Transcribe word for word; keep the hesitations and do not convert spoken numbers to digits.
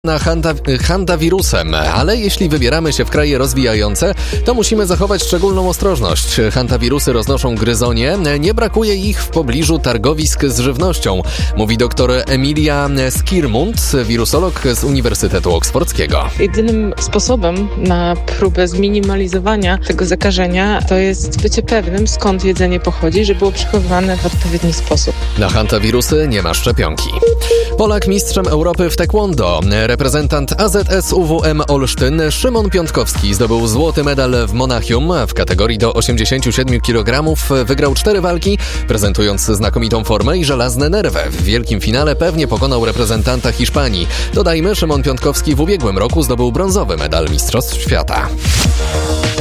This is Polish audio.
na hanta, hantawirusem, ale jeśli wybieramy się w kraje rozwijające, to musimy zachować szczególną ostrożność. Hantawirusy roznoszą gryzonie, nie brakuje ich w pobliżu targowisk z żywnością, mówi dr Emilia Skirmund, wirusolog z Uniwersytetu Oksfordzkiego. Jedynym sposobem na próbę zminimalizowania tego zakażenia to jest bycie pewnym, skąd jedzenie pochodzi, żeby było przechowywane w odpowiedni sposób. Na hantawirusy nie ma szczepionki. Polak mistrzem Europy w taekwondo. Reprezentant A Z S U W M Olsztyn Szymon Piątkowski zdobył złoty medal w Monachium. W kategorii do osiemdziesiąt siedem kilogramów wygrał cztery walki, prezentując znakomitą formę i żelazne nerwy. W wielkim finale pewnie pokonał reprezentanta Hiszpanii. Dodajmy, Szymon Piątkowski w ubiegłym roku zdobył brązowy medal Mistrzostw Świata.